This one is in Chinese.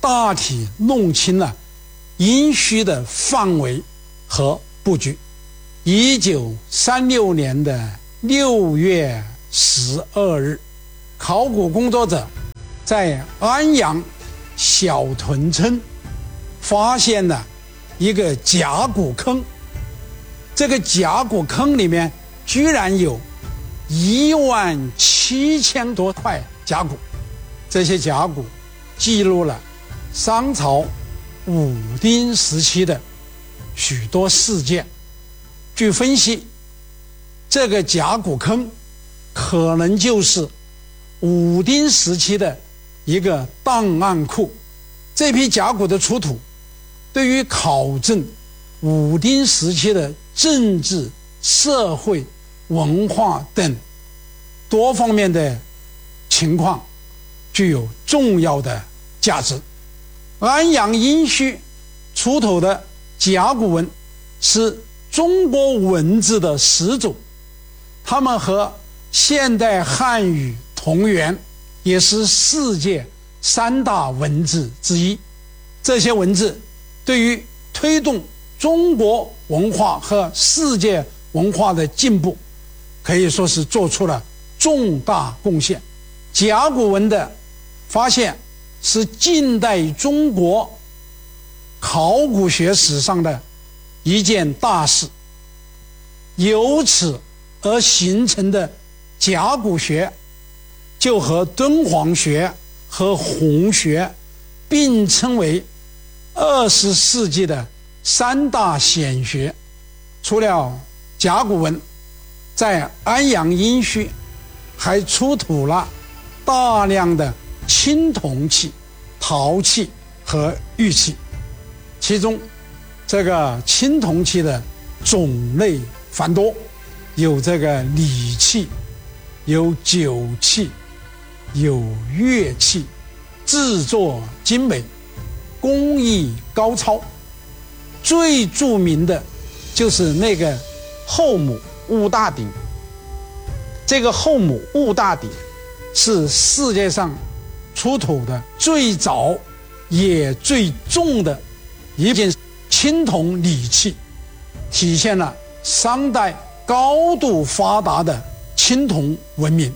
大体弄清了殷墟的范围和布局。1936年的6月12日，考古工作者在安阳小屯村发现了一个甲骨坑，这个甲骨坑里面居然有17000多块甲骨，这些甲骨记录了商朝武丁时期的许多事件。据分析，这个甲骨坑可能就是武丁时期的一个档案库。这批甲骨的出土对于考证武丁时期的政治、社会、文化等多方面的情况具有重要的价值。安阳殷墟出土的甲骨文是中国文字的始祖，它们和现代汉语同源，也是世界3大文字之一。这些文字对于推动中国文化和世界文化的进步可以说是做出了重大贡献。甲骨文的发现是近代中国考古学史上的一件大事，由此而形成的甲骨学就和敦煌学和红学并称为20世纪的3大显学。除了甲骨文，在安阳殷墟还出土了大量的青铜器、陶器和玉器，其中这个青铜器的种类繁多，有这个礼器，有酒器，有乐器，制作精美，工艺高超。最著名的就是那个后母戊大鼎。这个后母戊大鼎是世界上出土的最早也最重的一件青铜礼器，体现了商代高度发达的青铜文明。